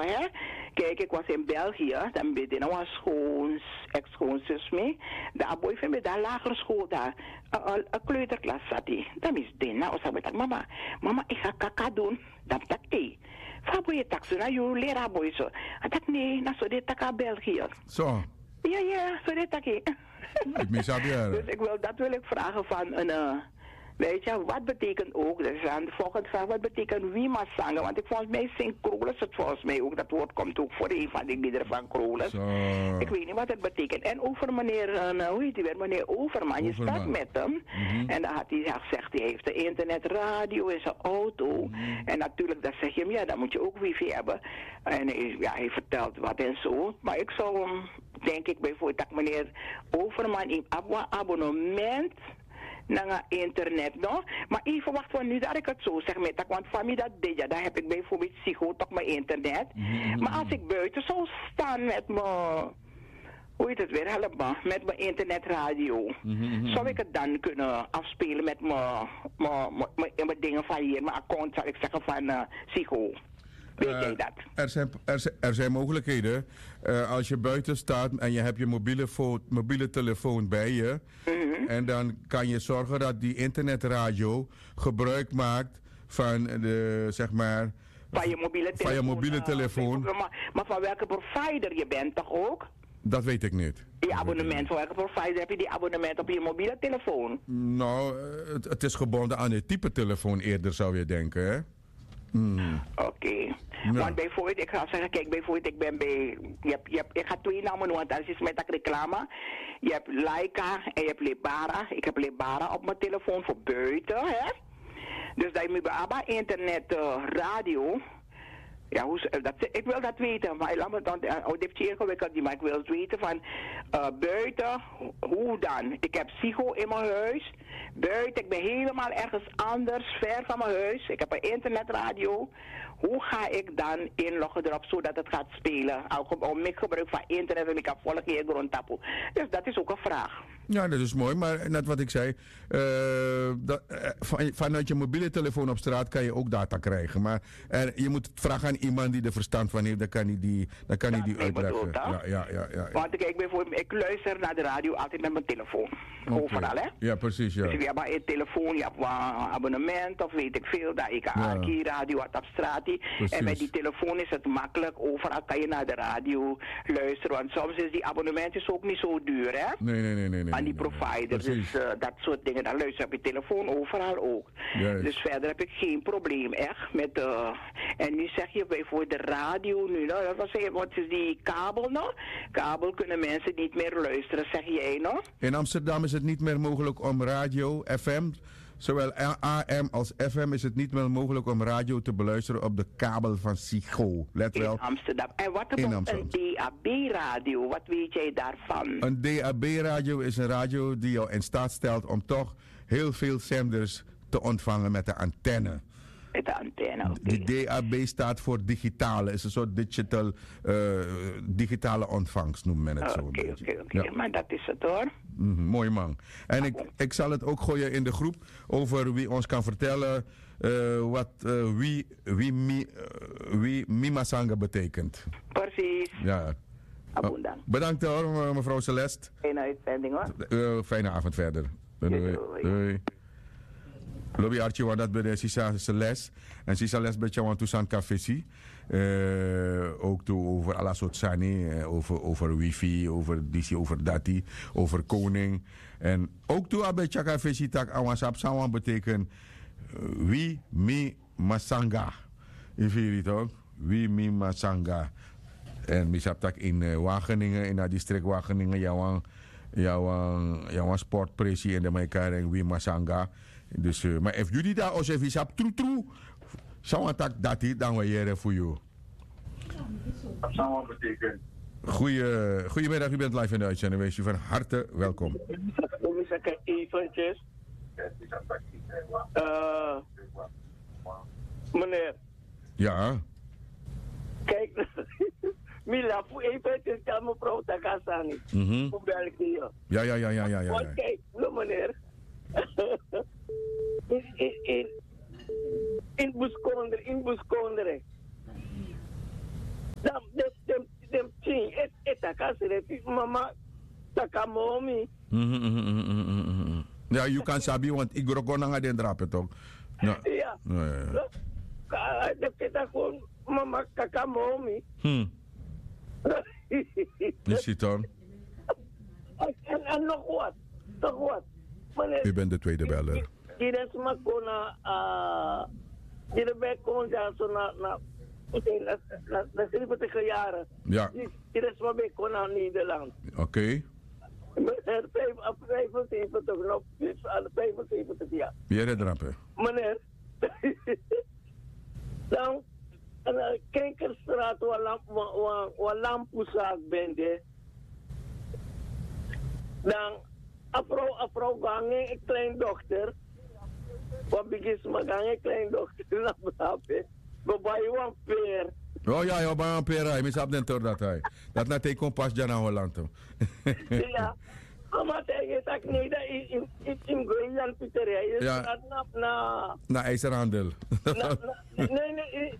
hè. Kijk, ik was in België, dan ben ik was ex-schoonzus mee. Daar boy van me, daar lagere school, daar, een kleuterklas zat hij. Dan is dit, nou, zei ik, mama, ik ga kaka doen. Dan dacht ik, Fabo je tak zo, nou, je leraar boy zo. Ik dacht, nee, nou, zo dit tak België. Zo. Ja, zo dit tak ik. Dus dat wil ik vragen van een... weet je, wat betekent ook, dat is aan de volgende vraag, wat betekent wie mag zingen? Want volgens mij zingt Krolers het volgens mij ook, dat woord komt ook voor een van die liederen van Krolers. Ik weet niet wat het betekent. En over meneer, hoe heet hij weer, meneer Overman, je staat met hem. En dan had hij gezegd, hij heeft een internetradio in zijn auto. En natuurlijk, dan zeg je hem, ja, dan moet je ook wifi hebben. En hij vertelt wat en zo. Maar ik zou hem, denk ik bijvoorbeeld, dat meneer Overman in abonnement naar internet, no? Maar even wacht voor nu dat ik het zo zeg met, want van mij dat deed ja, daar heb ik bijvoorbeeld Psycho toch mijn internet. Maar als ik buiten zou staan met mijn, hoe heet het weer, help me, met mijn internetradio, zou ik het dan kunnen afspelen met mijn dingen van hier, mijn account, zal ik zeggen, van Psycho. Weet jij dat? Er zijn mogelijkheden. Als je buiten staat en je hebt je mobiele telefoon bij je. En dan kan je zorgen dat die internetradio gebruik maakt van de, zeg maar... Van je mobiele telefoon. Maar van welke provider je bent toch ook? Dat weet ik niet. Die abonnement, van welke provider heb je die abonnement op je mobiele telefoon? Nou, het is gebonden aan het type telefoon eerder, zou je denken, hè? Oké. Want bijvoorbeeld, ik ga zeggen, kijk, bijvoorbeeld, ik ben bij, ik ga twee namen noemen, want dat is met dat reclame. Je hebt Laika en je hebt Lebara. Ik heb Lebara op mijn telefoon voor buiten, hè. Dus dat je me bij internet, radio. Ja, ik wil dat weten, maar laat me dan, dit is ingewikkeld, maar ik wil het weten van buiten, hoe dan? Ik heb Psycho in mijn huis, buiten, ik ben helemaal ergens anders, ver van mijn huis, ik heb een internetradio. Hoe ga ik dan inloggen erop zodat het gaat spelen? Om mijn gebruik van internet en ik kan volgen in grondtapu. Dus dat is ook een vraag. Ja, dat is mooi, maar net wat ik zei, vanuit je mobiele telefoon op straat kan je ook data krijgen. Maar je moet vragen aan iemand die er verstand van heeft, dan kan hij die uitleggen. Ja. Want kijk, bijvoorbeeld, ik luister naar de radio altijd met mijn telefoon. Overal, hè? Ja, precies, ja. Dus je hebt maar een telefoon, je hebt een abonnement of weet ik veel, dat ik een radio had op straat. En met die telefoon is het makkelijk, overal kan je naar de radio luisteren. Want soms is die abonnement is ook niet zo duur, hè? Nee. Aan die provider, dus dat soort dingen, dan luister je op je telefoon overal ook. Juist. Dus verder heb ik geen probleem, echt. En nu zeg je bijvoorbeeld de radio nu, nou, wat is die kabel nog? Kabel kunnen mensen niet meer luisteren, zeg jij nog? In Amsterdam is het niet meer mogelijk om radio, FM, zowel AM als FM is het niet meer mogelijk om radio te beluisteren op de kabel van Psycho. Let wel. In Amsterdam. En wat about een DAB-radio? Wat weet jij daarvan? Een DAB-radio is een radio die jou in staat stelt om toch heel veel zenders te ontvangen met de antenne. Met de antenne, oké. De DAB staat voor digitale, is een soort digitale ontvangst, noemt men het zo. Oké. Ja. Maar dat is het hoor. Mooi man. En ik zal het ook gooien in de groep over wie ons kan vertellen wie Mimasanga betekent. Precies. Ja. Bedankt hoor, mevrouw Celeste. Fijne uitzending hoor. Fijne avond verder. Doei. Lobby Archie want dat bij de Sisa Celeste. En Sisa Celeste bij jou aan Toussaint Café. Ook toe over alla soort sani, over wifi, over disi, over dati, over koning. En ook toe bij Chaka Café tak awasap sawan betekent wie mi masanga. In jullie toch? Wie mi masanga. En misap tak in Wageningen, in dat district Wageningen, jouw sportpressie en de mekaring wie masanga. Dus, maar if jullie daar als even sap true, zou tak dat dan we hier voor jou. Dat betekent. Goedemiddag, u bent live in de uitzending. Wees u van harte welkom. Ik eventjes. Meneer. Ja. Kijk, Mila, voor eventjes kan mevrouw Takasani. Voor België. Ja. Want kijk, meneer. in Buskondere. taka sireti mama takamomi. Ja, you kan sabi want igroko na nga din drape toch. Ja. Ja. Kita ko mama kakamomi. Is het dan? En nog wat. U bent de tweede beller. Die is maar die erbij kon zijn zo na 70 jaren. Ja. Die is maar bij kon naar Nederland. Oké. 75 nog, 75 jaar. Wie is het drape? Meneer, dan Kijkerstraat waar lampuzaak bent, dan afro gangen een kleindochter, wat begint me gangen een kleindochter naar Brape, waarbij je een peer. Oh ja, bij een peer, hij misap den toer dat hij. Dat na teken pas naar Holland. Ja. Maar tegen dat niet in Goejan Pieterij is na IJzerhandel. Nee,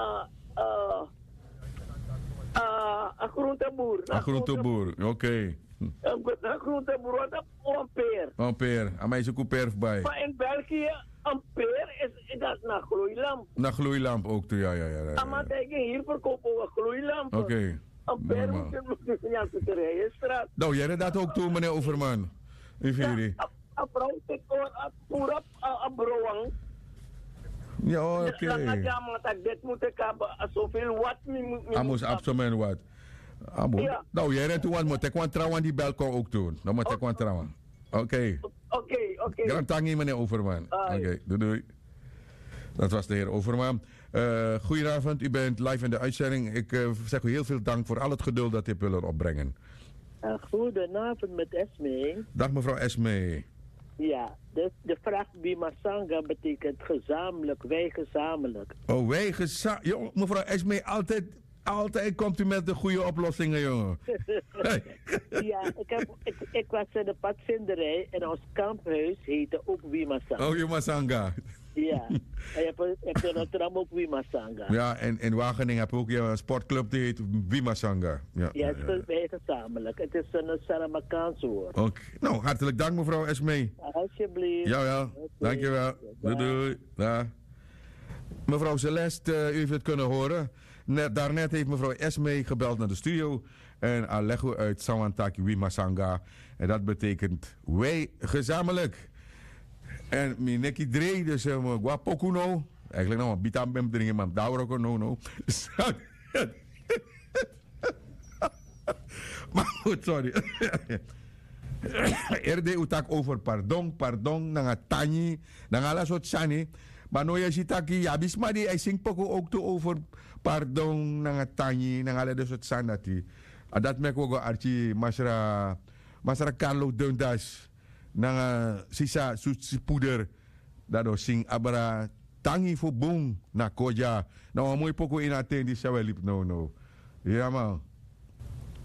een groenteboer. Een groenteboer, oké. Een groenteboer, wat een peer. Een peer, aan mij is ook een peer bij. Maar in België, een peer is dat naar gloeilamp. Naar gloeilamp ook, ja. Maar tegen hier verkopen we gloeilampen. Oké. Een peer moet je in Pieterij straat. Nou, jij redt dat ook toe, meneer Overman. In Viri. Een vrouw zit voor een brouwang. Ja, oké. Ja, maar dat moet ik hebben. Zoveel wat Amos absomen wat. Ja. Nou, jij redt toe, moet ik want trouwen die belko ook doen. Dan moet ik want trouwen. Oké. Grand tangi, meneer Overman. Oké, doei. Dat was de heer Overman. Goedenavond, u bent live in de uitzending. Ik zeg u heel veel dank voor al het geduld dat u hebt willen opbrengen. Goedenavond met Esme. Dag mevrouw Esme. Ja, de vraag Bimasanga betekent gezamenlijk, wij gezamenlijk. Oh, wij gezamenlijk. Mevrouw Esme, altijd komt u met de goede oplossingen, jongen. Ja, ik was in de padvinderij en ons kamphuis heette ook Wimasanga. Oh, Wimasanga. Ja, en je hebt in Rotterdam ook Wimasanga. Ja, en in Wageningen heb je ook een sportclub die heet Wimasanga. Ja, wij gezamenlijk. Het is een Saramakaans woord. Oké. Nou, hartelijk dank mevrouw Esme. Alsjeblieft. Ja, dankjewel. Doei. Ja. Mevrouw Celeste, u heeft het kunnen horen. Daarnet heeft mevrouw Esme gebeld naar de studio en Alejo uit Sawantaki Wimasanga. En dat betekent wij gezamenlijk. En Mineki Dree, dus Guapokuno. Eigenlijk nou, Bitam Bem dringen, maar Dauroko no. Maar goed, sorry. RD utak over pardon, nanga tani, nanga la sot sani. Maar no je ziet dat je bismadi, hij zingt poko ook toe over pardon, nanga tani, nanga la sot sanati. Dat mek ook archi masra Carlo Dundas. Nanga sisa susi puder. Dado sing abra tangi fu boom na koja. Nou mooi poko in attendi sa welip no. Ja man.